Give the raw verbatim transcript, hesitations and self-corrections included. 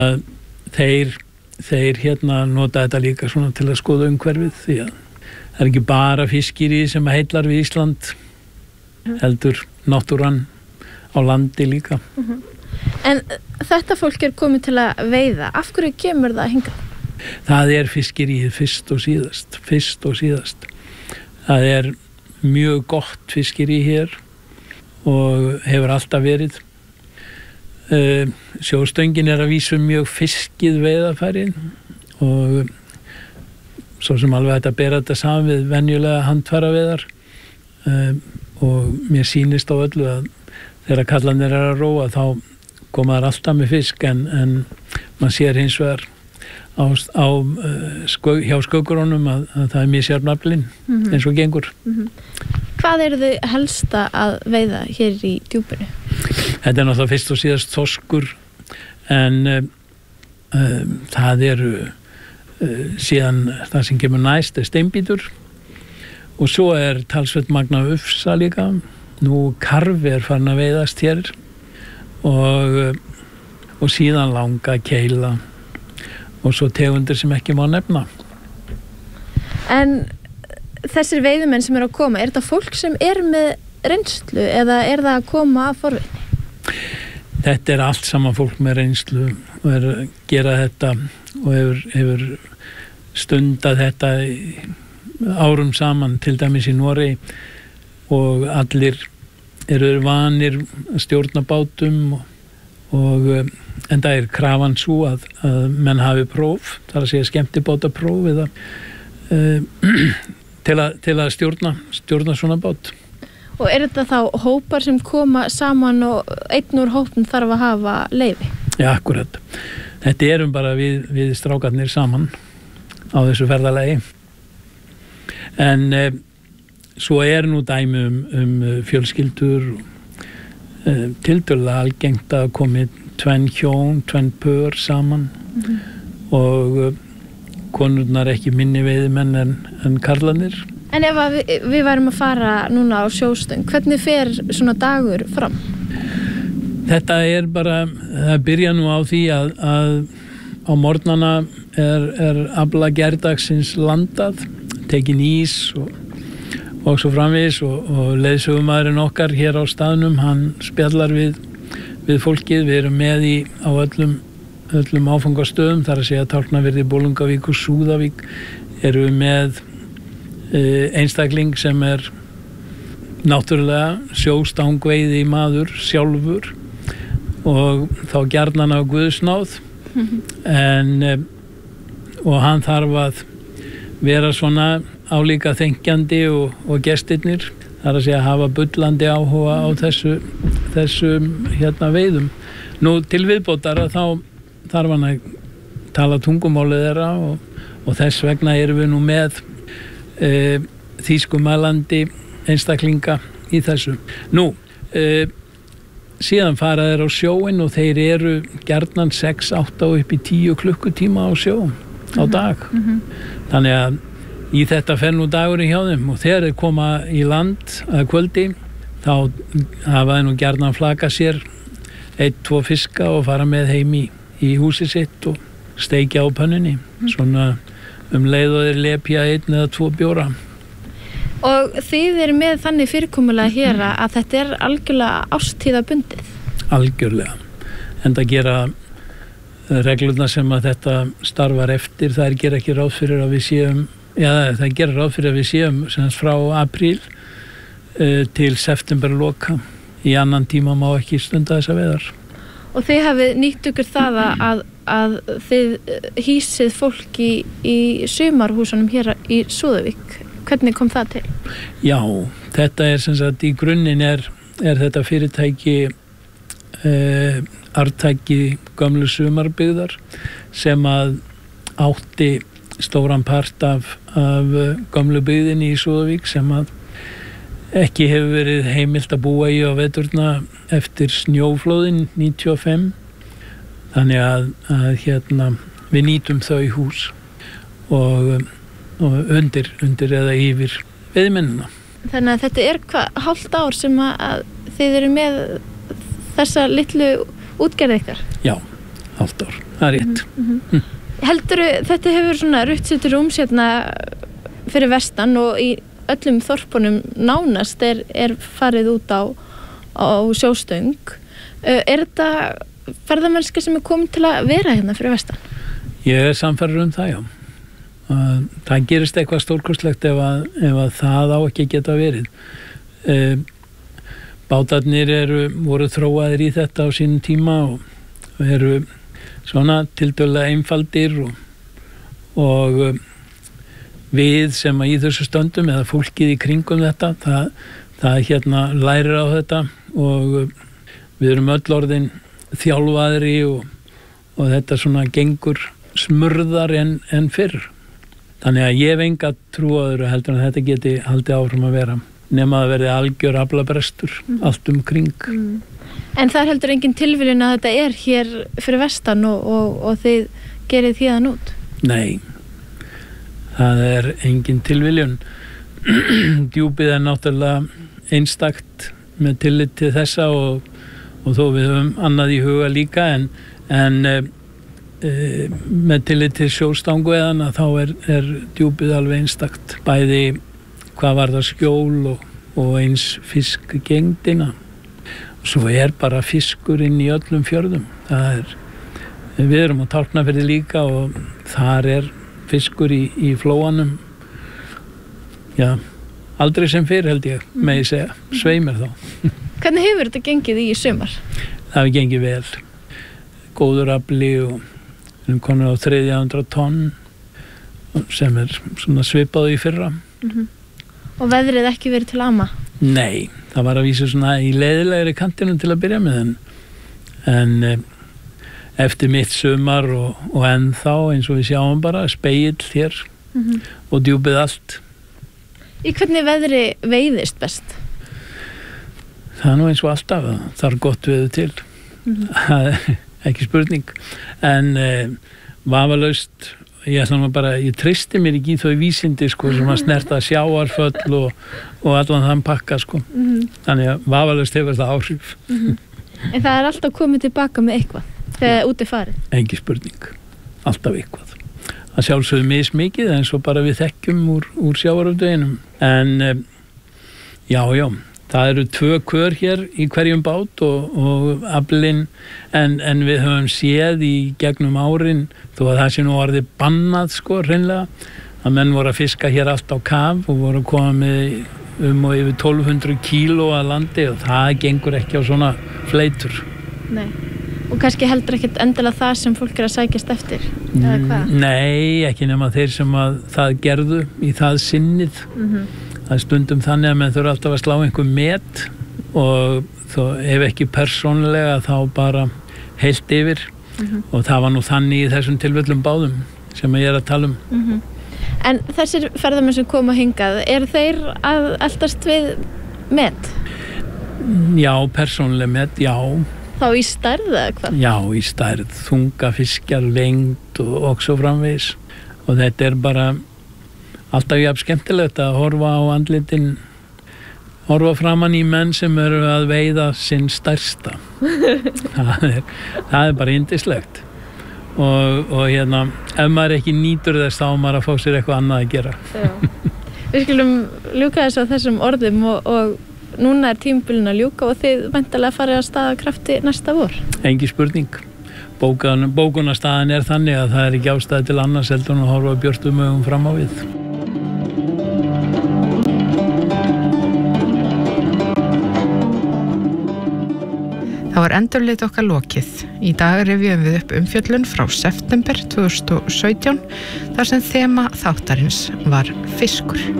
þeir, þeir hérna nota þetta líka svona til að skoða umhverfið því að það er ekki bara fiskiri sem heillar við Ísland heldur náttúran á landi líka. Mm-hmm. En þetta fólk er komið til að veiða. Af hverju kemur það hingað? Það er fiskirið fyrst og síðast. Fyrst og síðast. Það er mjög gott fiskirið hér og hefur alltaf verið. Uh, sjóstöngin er að vísu mjög fiskið veiðarfærin og svo sem alveg hægt að bera þetta saman við venjulega handfæraveiðar uh, og mér sýnist á öllu að þegar kallarnir er að róa þá koma þær alltaf með fisk en, en maður sér hins vegar á, á uh, skö, hjá sköggurunum að, að það er misjafn aflinn mm-hmm. eins og gengur. Mm-hmm. Hvað eru þau helsta að veiða hér í djúpinu? Þetta er náttúrulega fyrst og síðast þorskur en uh, uh, það eru uh, síðan það sem kemur næst er steinbítur og svo er talsvert magna ufsa líka. Nú karfi er farin að veiðast hér og, og síðan langa keila og svo tegundir sem ekki má nefna. En þessir veiðumenn sem eru að koma, er þetta fólk sem er með reynslu eða er það að koma að forvitni? Þetta er allt saman fólk með reynslu og er að gera þetta og hefur, hefur stundað þetta árum saman, til dæmis í Noregi og allir eru vanir að stjórna bátum og, og en það er krafan svo að, að menn hafi próf, það er að segja skemmtibátapróf eða uh, til, að, til að stjórna, stjórna svona bát. Og er þetta þá hópar sem koma saman og einn úr hópum þarf að hafa leyfi? Já, akkurat. Þetta erum bara við, við strákarnir saman á þessu ferðalagi. En uh, svo er nú dæmi um, um fjölskyldur uh, tiltölulega algengt að komi tvenn hjón, tvenn pör saman mm-hmm. og uh, konurnar ekki minni veiðimenn en, en karlarnir. En ef við, við værum að fara núna á sjóstöng, hvernig fer svona dagur fram? Þetta er bara, það byrja nú á því að, að á morgnana er, er afla gærdagsins landað, tekin ís og og svo framvegis og, og leiðsögumaðurinn okkar hér á staðnum, hann spjallar við, við fólkið, við erum með í á öllum, öllum áfangastöðum, þar að segja Tálknafirði, Bolungarvík og Súðavík, erum við með e, einstakling sem er náttúrulega sjóstangveiði maður sjálfur og þá gjarnan á Guðsnáð en e, og hann þarf að vera svona álíka þengjandi og, og gestirnir, þar að segja að hafa bullandi áhuga á þessu, þessu hérna veiðum. Nú til viðbótar að þá þarf hann að tala tungumálið þeirra og, og þess vegna erum við nú með e, þýskumælandi einstaklinga í þessu. Nú, e, síðan fara þeir á sjóin og þeir eru gjarnan sex, átta og upp í tíu klukkutíma á sjó á dag. Mm-hmm. Þannig að í þetta fer nú dagurinn hjá þeim og þegar þeir koma í land að kvöldi þá hafa þeir nú gjarnan flaka sér einn, tvo fiska og fara með heim í, í húsi sitt og steikja á pönnunni svona um leið og þeir lepja einn eða tvo bjóra. Og þið eru með þannig fyrirkomulega hér að þetta er algjörlega ástíðabundið? Algjörlega. En það gera reglurnar sem að þetta starfar eftir, það er gera ekki ráð fyrir að við séum Já, það gerir ráð fyrir að við séum semst frá apríl uh, til septemberloka. Í annan tíma má ekki stunda þessa veiðar. Og þið hafið nýtt ykkur það að, að þið hýsið fólk í, í sumarhúsunum hér í Súðavík. Hvernig kom það til? Já, þetta er sem sagt í grunninn er, er þetta fyrirtæki uh, arftæki gömlu sumarbyggðar sem að átti stóran part af, af gömlu byggðinni í Súðavík sem að ekki hefur verið heimilt að búa í á veturna eftir snjóflóðin níutíu og fimm. Þannig að, að hérna, við nýtum þau hús og, og undir, undir eða yfir veiðimennina. Þannig að þetta er hvað, hálft ár sem að þið eru með þessa litlu útgerð ykkar? Já, hálft ár. það er rétt. Mm-hmm. Mm. Heldurðu, þetta hefur svona rutt sér til rúms hérna fyrir vestan og í öllum þorpunum nánast er, er farið út á, á sjóstöng. Er þetta ferðamennska sem er komin til að vera hérna fyrir vestan? Ég er samferður um það, já. Það gerist eitthvað stórkostlegt ef að, ef að það á ekki að geta verið. Bátarnir eru, voru þróaðir í þetta á sínum tíma og eru svona tiltölulega einfaldir og, og við sem að í þessu stöndum eða fólkið í kringum þetta það, það hérna lærir á þetta og við erum öll orðin þjálfaðri og, og þetta svona gengur smurðar en, en fyrr. Þannig að ég hef enga trú á öðru heldur en þetta geti haldið áfram að vera nema að verði algjör aflabrestur mm. allt um kring. Mm. En það er heldur engin tilviljun að þetta er hér fyrir vestan og, og, og þið gerið hérðan út? Nei, það er engin tilviljun. Djúpið er náttúrulega einstakt með tillit til þessa og, og þó við höfum annað í huga líka en, en e, e, með tillit til sjóstangu eðana þá er, er djúpið alveg einstakt. Bæði hvað var það skjól og, og eins fiskgengdina. Svo er bara fiskur inn í öllum fjörðum. Það er, við erum á Tálknafirði líka og þar er fiskur í, í flóanum. Já, aldrei sem fyrr held ég, með ég segja, sveimir þá. Hvernig hefur þetta gengið í sumar? Það hefur gengið vel. Góður afli og við erum komin á þriðja hundrað tonn sem er svona svipað í fyrra. Mm-hmm. Og veðrið ekki verið til ama? Nei, það var að vísa svona í leiðilegri kantinum til að byrja með en, en eftir mitt sumar og, og ennþá eins og við sjáum bara spegill hér mm-hmm. og djúpið allt. Í hvernig veðri veiðist best? Það er nú eins og alltaf, það er gott veður til. Mm-hmm. Ekki spurning. En eh, vafalaust ég ætla nú bara, ég treysti mér ekki í þau vísindi sko sem að snerta sjávarföll og, og allan þann pakka sko. Mm-hmm. Þannig að vafalaust hefur það áhrif. Mm-hmm. En það er alltaf komið tilbaka með eitthvað þegar úti farið? Engi spurning, alltaf eitthvað. Það sjálfsögðu mismikið eins og bara við þekkjum úr, úr sjávarútveginum. En já, já, það eru tvö kör hér í hverjum bát og, og aflinn en, en við höfum séð í gegnum árin þó að það sé nú orðið bannað sko hreinlega að menn voru að fiska hér allt á kaf og voru að koma með um og yfir tólf hundruð kíló að landi og það gengur ekki á svona fleitur. Nei, og kannski heldur ekkert endilega það sem fólk er að sækjast eftir eða hvað? Nei, ekki nema þeir sem að það gerðu í það sinnið. Mm-hmm. Það er stundum þannig að menn þurfa alltaf að slá einhver met og þó ef ekki persónulega þá bara heilt yfir mm-hmm. og það var nú þannig í þessum tilfellum báðum sem ég er að tala um. Mm-hmm. En þessir ferðamenn sem koma hingað, eru þeir að eltast við met? Já, persónulega met, já. Þá í stærð eða hvað? Já, í stærð, þunga fiskjar, lengd og, og svo framvegis og þetta er bara alltaf jafn skemmtilegt að horfa á andlitin, horfa framan í menn sem eru að veiða sinn stærsta. það, er, það er bara yndislegt. Og, og hérna, ef maður ekki nýtur þess þá maður að fá sér eitthvað annað að gera. Já. Við skulum ljúka þess á þessum orðum og, og núna er tímabilin að ljúka og þið væntanlega farið að staða krafti næsta vor. Engi spurning. Bókan, bókunarstaðan er þannig að það er ekki ástæði til annars heldur en að horfa björtum augum fram á við. Það var endurleit okkar lokið. Í dag rifjum við upp umfjöllun frá september tvö þúsund og sautján þar sem þema þáttarins var fiskur.